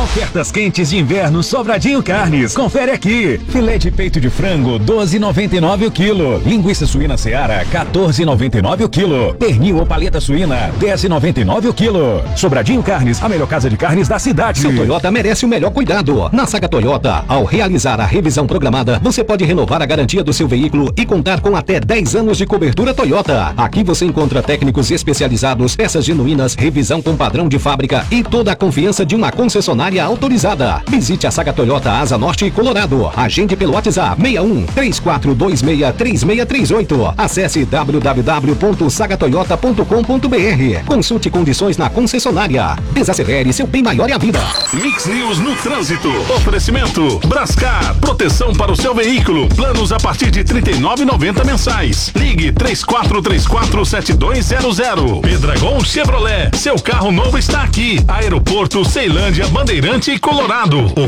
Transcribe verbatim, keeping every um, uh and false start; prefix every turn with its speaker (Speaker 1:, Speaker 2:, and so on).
Speaker 1: Ofertas quentes de inverno Sobradinho Carnes. Confere aqui. Filé de peito de frango, doze e noventa e nove o quilo. Linguiça suína Seara, quatorze e noventa e nove o quilo. Pernil ou paleta suína, dez e noventa e nove o quilo. Sobradinho Carnes, a melhor casa de carnes da cidade.
Speaker 2: Seu Toyota merece o melhor cuidado. Na Saga Toyota, ao realizar a revisão programada, você pode renovar a garantia do seu veículo e contar com até dez anos de cobertura Toyota. Aqui você encontra técnicos especializados, peças genuínas, revisão com padrão de fábrica e toda a confiança de uma concessionária autorizada. Visite a Saga Toyota Asa Norte e Colorado. Agende pelo WhatsApp seis um, três quatro dois seis, três seis três oito. Acesse w w w ponto saga toyota ponto com ponto b r. Consulte condições na concessionária. Desacelere, seu bem maior é a vida.
Speaker 3: Mix News no trânsito. Oferecimento Brascar, proteção para o seu veículo. Planos a partir de trinta e nove reais e noventa centavos mensais. Ligue três quatro três quatro, sete dois zero zero. Pedregon Chevrolet, seu carro novo está aqui. Aeroporto Ceilândia, Bandeirante e Colorado.